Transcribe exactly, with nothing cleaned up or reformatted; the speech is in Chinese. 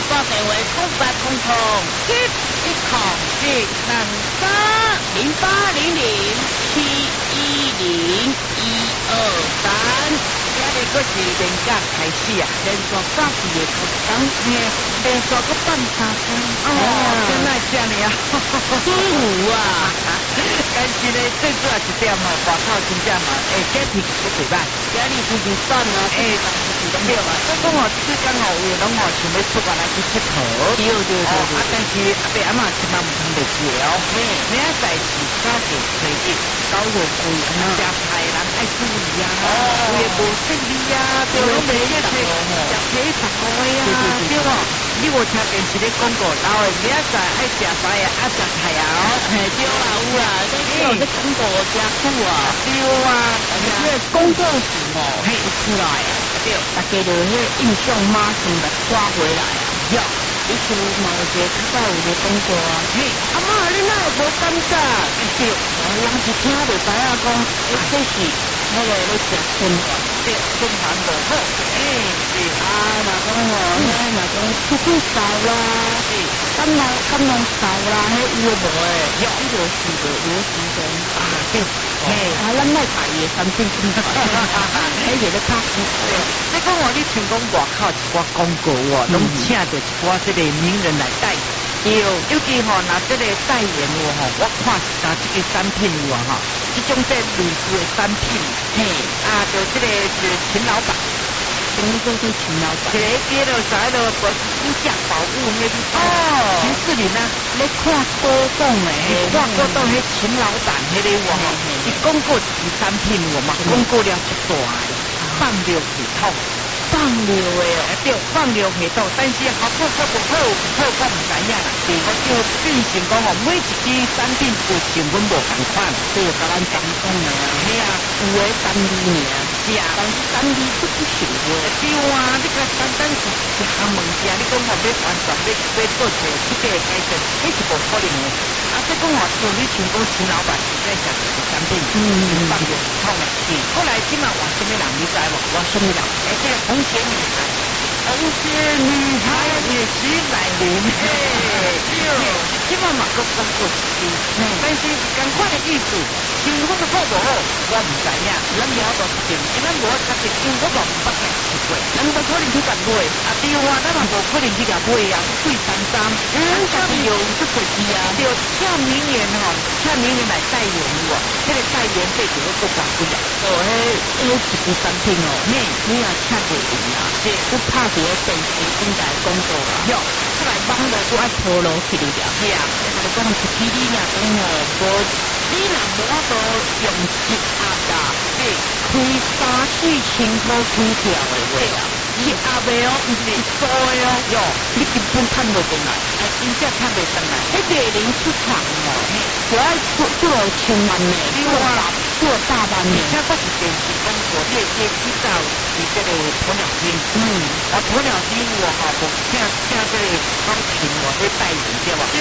拨电话空八空空七一空一零三零八零零七一零一二三。今日佫是连假开始啊，连续三四个工工，嘿，连续佫放三天，哦，真乃这样啊，辛苦啊！但是呢，最主要一点哦，外口真正嘛，诶，家庭不对吧？家里天天散啊，诶，是咁对啊。所以讲哦，最近哦，有拢哦想要出外来去佚佗，对对对。哦，啊，但是阿爸阿嬷千万唔通袂记哦，嘿，明仔载是三月初一，九月几，食菜人爱注意啊，有诶无顺利啊，对拢袂个切，食皮十块啊，对无？你无听电视咧广告，老诶明仔载爱食菜啊，爱食菜啊，哦，嘿，对啦有啦，你有咧广告食苦啊，对啊，因为广告词哦，嘿出来啊，对，大家就迄印象马上来抓回来啊，哟，以前嘛有一个较早有个广告啊，嘿，阿妈你哪会无感觉？对，人一听就知影讲，诶，这是迄个咧食生活，对，生活无好，诶，是啊，若讲哦，迄若讲出去扫啦，是，感冒感冒扫啦，迄有无诶？有，迄个是个有时间啊，对，嘿，啊，咱卖大伊诶产品进来，迄个咧较好。你讲哦，你成功外口一寡广告哦，拢请着一寡即个名人来代言。对，尤其吼，若即个代言有吼，我看是啥即个产品有啊吼，即种即类似的产品，嘿，啊，就即个是秦老板，什么叫做秦老板？这个叫做啥咯？保私下保护那个哦，秦志林啊，你看高档诶，看高档迄秦老板迄个哇，伊广告一支产品有嘛，广告量一大个，放流系统。放流的哦，对，放流系统，但是好好好不好，好我唔知影啦。对，我就变成讲哦，每一支产品有成分无同款，对，甲咱讲讲的啊，嘿啊，有诶单字尔，是啊，但是单字都不成个，对啊，你个单单是一项物件，你讲我要完全要要做一个这个改善，迄是无可能的。啊，即讲哦，像你像讲秦老板在食一个产品，嗯，放流系统的，是。后来即嘛换什么人你知无？换什么人？诶，这个红鞋女孩，红鞋女孩也是来临，嘿，即嘛嘛个广告是，但是同款的意思，成分好无好，我唔知影，咱了无确定，因咱无确定，因为我嘛唔捌去试过，咱无可能去甲买，啊对啊，咱嘛无可能去甲买啊，贵三三，嗯，家己有这手机啊，对，请名媛吼，请名媛来代言我，这个代言费就要够贵贵啊，哦，迄迄一支产品哦，你你也请过人啊，是，都拍伫个电视顶台广告啊，哟，出来网络都爱拖落去了，是啊，就讲是比你若讲哦，无你若无法度用一压啦，对，开三四千块开条的话啊。一压的哦，唔是多的哦，哟，你根本赚不进来，哎，真正赚不进来。迄个零出场哦，就要做做千万呢，做大做大万呢。而且我是电视广告，你会记起早是这个鸵鸟精，嗯，啊鸵鸟精我哈，我请请这个钢琴我在代言对吧？